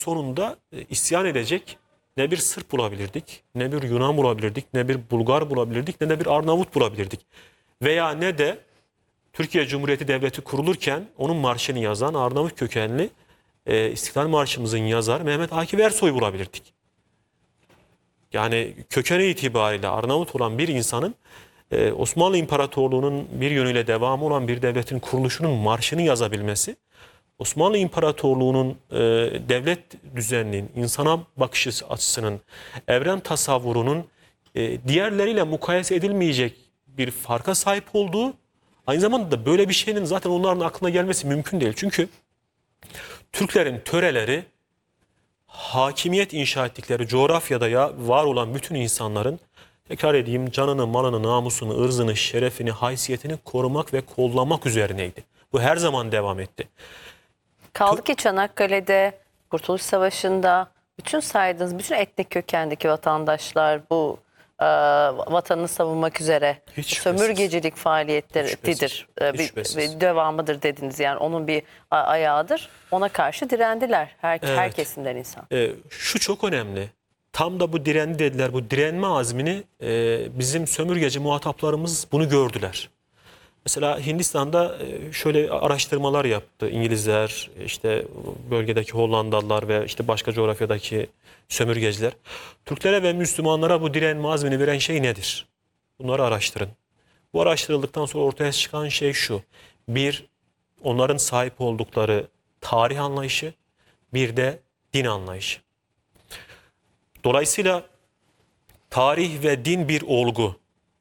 sonunda isyan edecek ne bir Sırp bulabilirdik, ne bir Yunan bulabilirdik, ne bir Bulgar bulabilirdik, ne de bir Arnavut bulabilirdik. Veya ne de Türkiye Cumhuriyeti Devleti kurulurken onun marşını yazan Arnavut kökenli İstiklal Marşımızın yazarı Mehmet Akif Ersoy bulabilirdik. Yani kökeni itibariyle Arnavut olan bir insanın Osmanlı İmparatorluğu'nun bir yönüyle devamı olan bir devletin kuruluşunun marşını yazabilmesi, Osmanlı İmparatorluğu'nun devlet düzeninin, insana bakış açısının, evren tasavvurunun diğerleriyle mukayese edilmeyecek bir farka sahip olduğu, aynı zamanda da böyle bir şeyin zaten onların aklına gelmesi mümkün değil. Çünkü Türklerin töreleri, hakimiyet inşa ettikleri coğrafyada ya var olan bütün insanların, tekrar edeyim, canını, malını, namusunu, ırzını, şerefini, haysiyetini korumak ve kollamak üzerineydi. Bu her zaman devam etti. Kaldı ki Çanakkale'de, Kurtuluş Savaşı'nda bütün saydığınız bütün etnik kökendeki vatandaşlar bu vatanını savunmak üzere Hiç sömürgecilik faaliyetleridir. Bir devamıdır dediniz, yani onun bir ayağıdır. Ona karşı direndiler her kesimden insan. Şu çok önemli. Tam da bu direndi dediler. Bu direnme azmini bizim sömürgeci muhataplarımız bunu gördüler. Mesela Hindistan'da şöyle araştırmalar yaptı İngilizler, işte bölgedeki Hollandalılar ve işte başka coğrafyadaki sömürgeciler. Türklere ve Müslümanlara bu direnme azmini veren şey nedir? Bunları araştırın. Bu araştırıldıktan sonra ortaya çıkan şey şu. Bir, onların sahip oldukları tarih anlayışı, bir de din anlayışı. Dolayısıyla tarih ve din bir olgu.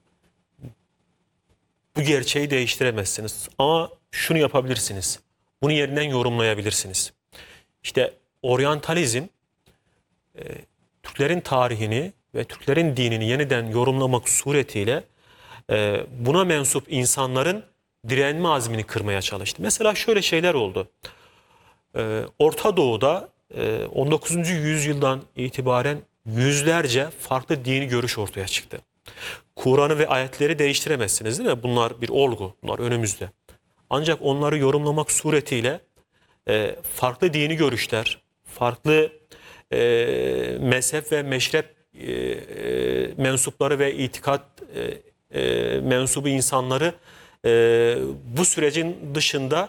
Bu gerçeği değiştiremezsiniz. Ama şunu yapabilirsiniz. Bunu yeniden yorumlayabilirsiniz. İşte oryantalizm Türklerin tarihini ve Türklerin dinini yeniden yorumlamak suretiyle buna mensup insanların direnme azmini kırmaya çalıştı. Mesela şöyle şeyler oldu. Orta Doğu'da 19. yüzyıldan itibaren yüzlerce farklı dini görüş ortaya çıktı. Kur'an'ı ve ayetleri değiştiremezsiniz, değil mi? Bunlar bir olgu, bunlar önümüzde. Ancak onları yorumlamak suretiyle farklı dini görüşler, farklı mezhep ve meşrep mensupları ve itikat mensubu insanları bu sürecin dışında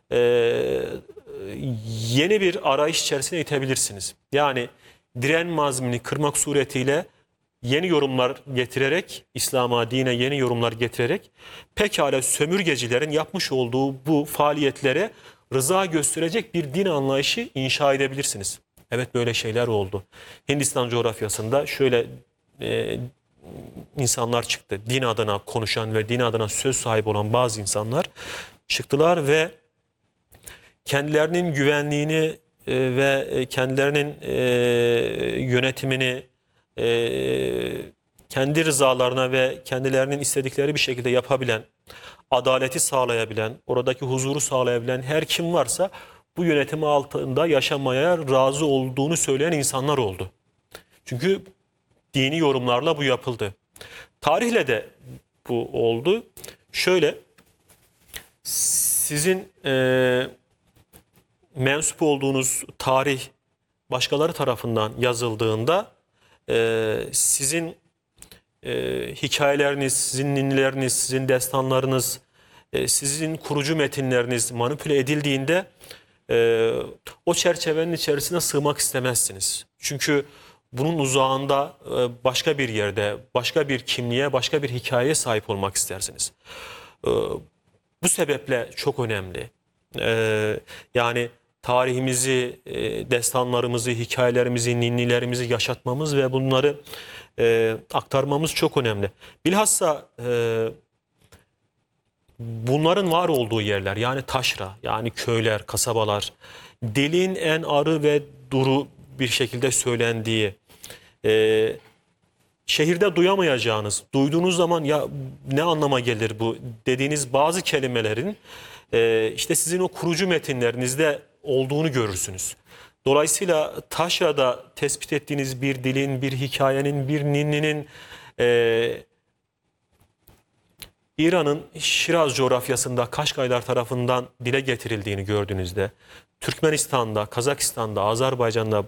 yeni bir arayış içerisine itebilirsiniz. Yani direnme azmini kırmak suretiyle yeni yorumlar getirerek, İslam'a, dine yeni yorumlar getirerek pekala sömürgecilerin yapmış olduğu bu faaliyetlere rıza gösterecek bir din anlayışı inşa edebilirsiniz. Evet, böyle şeyler oldu. Hindistan coğrafyasında şöyle insanlar çıktı. Din adına konuşan ve din adına söz sahibi olan bazı insanlar çıktılar ve kendilerinin güvenliğini ve kendilerinin yönetimini kendi rızalarına ve kendilerinin istedikleri bir şekilde yapabilen, adaleti sağlayabilen, oradaki huzuru sağlayabilen her kim varsa bu yönetimi altında yaşamaya razı olduğunu söyleyen insanlar oldu. Çünkü dini yorumlarla bu yapıldı. Tarihle de bu oldu. Şöyle, sizin mensup olduğunuz tarih başkaları tarafından yazıldığında sizin hikayeleriniz, sizin ninnileriniz, sizin destanlarınız, sizin kurucu metinleriniz manipüle edildiğinde o çerçevenin içerisine sığmak istemezsiniz. Çünkü bunun uzağında başka bir yerde, başka bir kimliğe, başka bir hikayeye sahip olmak istersiniz. Bu sebeple çok önemli. Yani tarihimizi, destanlarımızı, hikayelerimizi, ninnilerimizi yaşatmamız ve bunları aktarmamız çok önemli. Bilhassa bunların var olduğu yerler, yani taşra, yani köyler, kasabalar, dilin en arı ve duru bir şekilde söylendiği, şehirde duyamayacağınız, duyduğunuz zaman ya ne anlama gelir bu dediğiniz bazı kelimelerin işte sizin o kurucu metinlerinizde olduğunu görürsünüz. Dolayısıyla taşrada tespit ettiğiniz bir dilin, bir hikayenin, bir ninninin İran'ın Şiraz coğrafyasında Kaşgaylar tarafından dile getirildiğini gördüğünüzde, Türkmenistan'da, Kazakistan'da, Azerbaycan'da